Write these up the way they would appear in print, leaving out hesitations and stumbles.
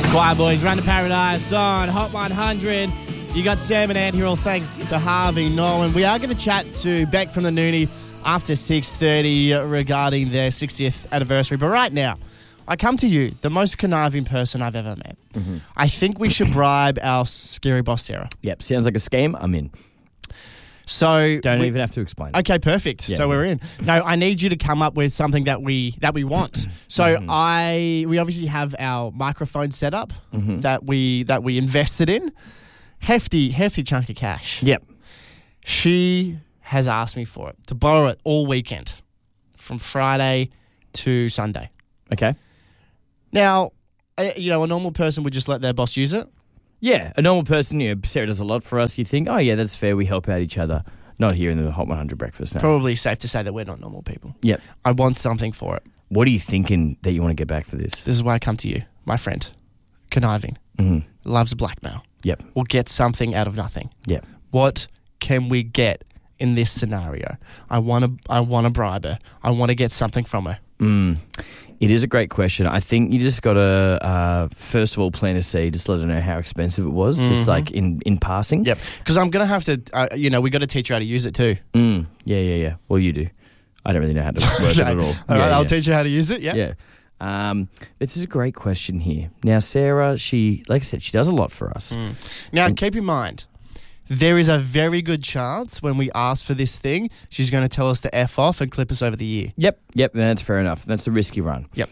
Choir Boys, Run to Paradise on Hot 100. You got Sam and Ant here, all thanks to Harvey Norman. We are going to chat to Beck from the Noonie after 6:30 regarding their 60th anniversary. But right now, I come to you, the most conniving person I've ever met. Mm-hmm. I think we should bribe our scary boss, Sarah. Yep, sounds like a scheme. I'm in. So Don't even have to explain. Okay, perfect. Yeah. So we're in. No, I need you to come up with something that we want. So we obviously have our microphone set up that we invested in. Hefty chunk of cash. Yep. She has asked me for it, to borrow it all weekend from Friday to Sunday. Okay. Now, a normal person would just let their boss use it. Yeah, a normal person, Sarah does a lot for us. You think, oh, yeah, that's fair. We help out each other. Not here in the Hot 100 breakfast. No. Probably safe to say that we're not normal people. Yep. I want something for it. What are you thinking that you want to get back for this? This is why I come to you, my friend. Conniving. Loves blackmail. Yep. We'll get something out of nothing. Yep. What can we get in this scenario? I want to bribe her. I want to get something from her. It is a great question. I think you just got to, first of all, plant a seed. Just let her know how expensive it was, just like in passing. Yep. Because I'm going to have to, we got to teach her how to use it too. Yeah. Well, you do. I don't really know how to work it at all. All right, I'll teach you how to use it, Yeah. This is a great question here. Now, Sarah, like I said, she does a lot for us. Now, keep in mind, there is a very good chance when we ask for this thing, she's going to tell us to F off and clip us over the ear. Yep, that's fair enough. That's the risky run. Yep.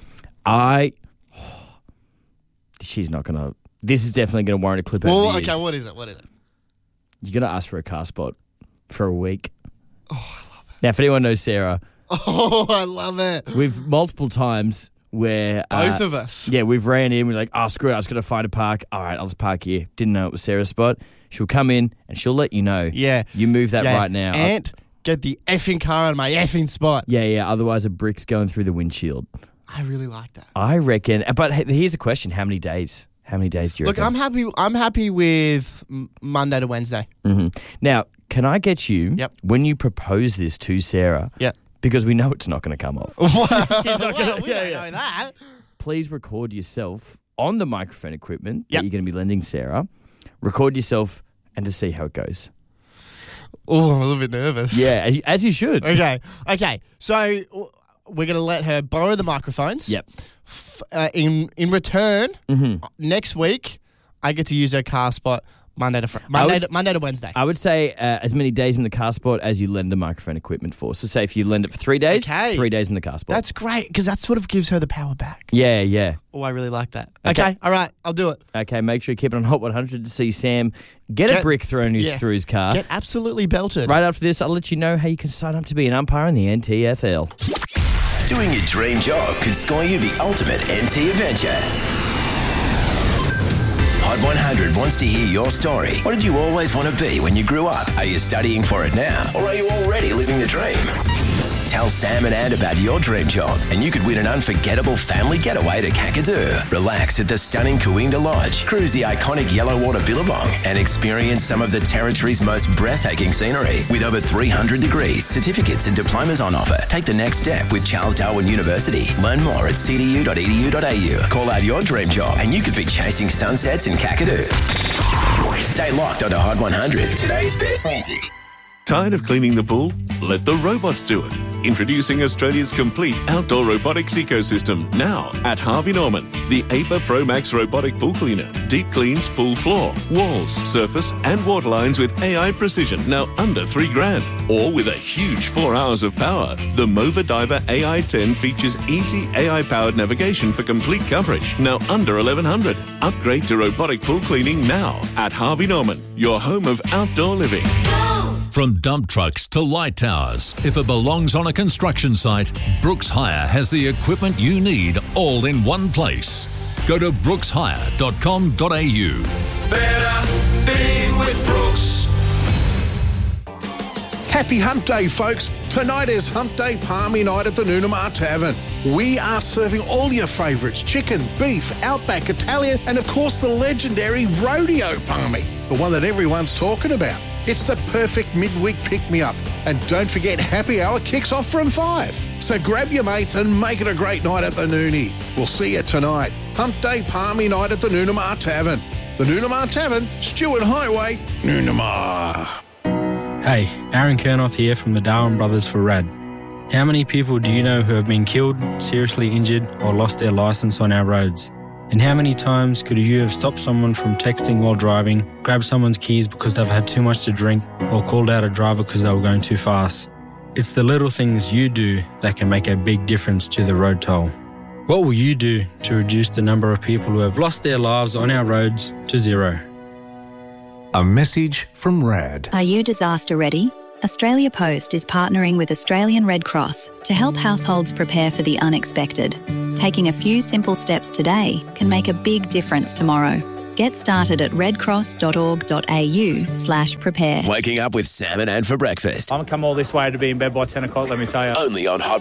She's not going to, this is definitely going to warrant a clip over the ears. Okay, what is it? You're going to ask for a car spot for a week. Oh, I love it. Now, if anyone knows Sarah. Oh, I love it. We've multiple times where... both of us. Yeah, we've ran in, we're like, oh, screw it, I was going to find a park. All right, I'll just park here. Didn't know it was Sarah's spot. She'll come in and she'll let you know. Yeah. You move that right now. And get the effing car out of my effing spot. Yeah. Otherwise, a brick's going through the windshield. I really like that. I reckon. But here's the question: how many days? How many days do you reckon? Look, I'm happy with Monday to Wednesday. Now, can I get you? Yep. When you propose this to Sarah? Yep. Because we know it's not going to come off. She's not going to. We don't know that. Please record yourself on the microphone equipment that you're going to be lending Sarah. Record yourself and to see how it goes. Oh, I'm a little bit nervous. Yeah, as you should. Okay. So we're going to let her borrow the microphones. Yep. In return, next week, I get to use her car spot Monday to Wednesday. I would say as many days in the car spot as you lend the microphone equipment for. So say if you lend it for 3 days, 3 days in the car spot. That's great because that sort of gives her the power back. Yeah. Oh, I really like that. Okay. All right, I'll do it. Okay, make sure you keep it on Hot 100 to see Sam get a brick thrown through his car. Get absolutely belted. Right after this, I'll let you know how you can sign up to be an umpire in the NTFL. Doing your dream job could score you the ultimate NT adventure. Hot 100 wants to hear your story. What did you always want to be when you grew up? Are you studying for it now? Or are you already living the dream? Tell Sam and Ant about your dream job and you could win an unforgettable family getaway to Kakadu. Relax at the stunning Kooinda Lodge, cruise the iconic Yellowwater Billabong and experience some of the territory's most breathtaking scenery. With over 300 degrees, certificates and diplomas on offer, take the next step with Charles Darwin University. Learn more at cdu.edu.au. Call out your dream job and you could be chasing sunsets in Kakadu. Stay locked onto Hot 100, today's best music. Tired of cleaning the pool? Let the robots do it. Introducing Australia's complete outdoor robotics ecosystem now at Harvey Norman. The APA Pro Max robotic pool cleaner. Deep cleans pool floor, walls, surface and water lines with AI precision now under $3,000. Or with a huge 4 hours of power. The Mova Diver AI10 features easy AI-powered navigation for complete coverage. Now under $1,100. Upgrade to robotic pool cleaning now at Harvey Norman. Your home of outdoor living. From dump trucks to light towers, if it belongs on a construction site, Brooks Hire has the equipment you need all in one place. Go to brookshire.com.au. Better being with Brooks. Happy Hump Day, folks. Tonight is Hump Day Palmy Night at the Noonamar Tavern. We are serving all your favourites: chicken, beef, Outback, Italian, and of course the legendary Rodeo Palmy, the one that everyone's talking about. It's the perfect midweek pick-me-up. And don't forget, happy hour kicks off from 5. So grab your mates and make it a great night at the Noonie. We'll see you tonight. Hump Day Palmy night at the Noonamar Tavern. The Noonamar Tavern, Stewart Highway, Noonamar. Hey, Aaron Kernoth here from the Darwin Brothers for RAD. How many people do you know who have been killed, seriously injured or lost their licence on our roads? And how many times could you have stopped someone from texting while driving, grabbed someone's keys because they've had too much to drink, or called out a driver because they were going too fast? It's the little things you do that can make a big difference to the road toll. What will you do to reduce the number of people who have lost their lives on our roads to zero? A message from RAD. Are you disaster ready? Australia Post is partnering with Australian Red Cross to help households prepare for the unexpected. Taking a few simple steps today can make a big difference tomorrow. Get started at redcross.org.au/prepare. Waking up with Sam and Ann for breakfast. I'm come all this way to be in bed by 10 o'clock, let me tell you. Only on Hot